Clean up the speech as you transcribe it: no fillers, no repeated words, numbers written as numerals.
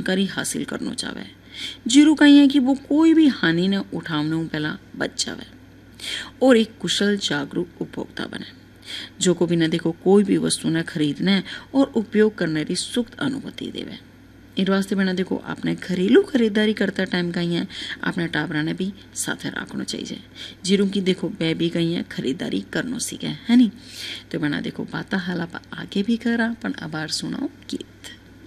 जानकारी हासिल करना चाहे। जीरो कहीं है कि वो कोई भी हानि ने उठाने पहला बच जावे और एक कुशल जागरूक उपभोक्ता बने, जो को भी न देखो कोई भी वस्तु ने खरीदने और उपयोग करने की सुख अनुभूति देवे। इस वास्ते बना देखो आपने घरेलू खरीदारी करता टाइम कहीं है अपने टाबरा ने भी साथे रखना चाहिए, जीरो की देखो वे भी कहीं है खरीदारी करनो सीखे है नी। तो बना देखो बात हाला आगे भी करा, पर अबार सुनाओ गीत।